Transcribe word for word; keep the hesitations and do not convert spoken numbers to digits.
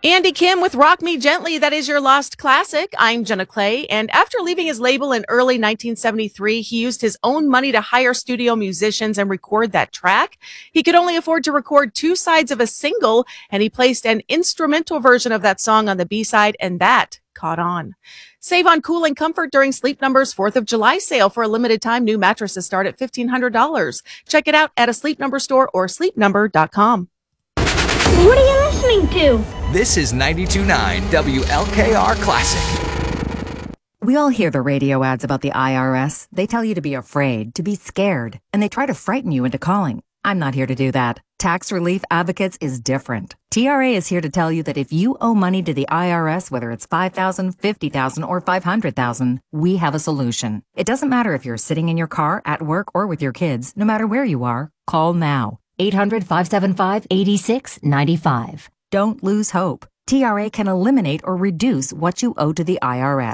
Andy Kim with Rock Me Gently. That is your lost classic. I'm Jenna Clay. And after leaving his label in early nineteen seventy-three, he used his own money to hire studio musicians and record that track. He could only afford to record two sides of a single, and he placed an instrumental version of that song on the B-side, and that caught on. Save on cooling comfort during Sleep Number's fourth of July sale. For a limited time, new mattresses start at fifteen hundred dollars. Check it out at a Sleep Number store or sleep number dot com. What are you listening to? This is ninety-two point nine W L K R Classic. We all hear the radio ads about the I R S. They tell you to be afraid, to be scared, and they try to frighten you into calling. I'm not here to do that. Tax Relief Advocates is different. T R A is here to tell you that if you owe money to the I R S, whether it's five thousand dollars, fifty thousand dollars, or five hundred thousand dollars, we have a solution. It doesn't matter if you're sitting in your car, at work, or with your kids. No matter where you are, call now. eight hundred, five seven five, eight six nine five. Don't lose hope. T R A can eliminate or reduce what you owe to the I R S.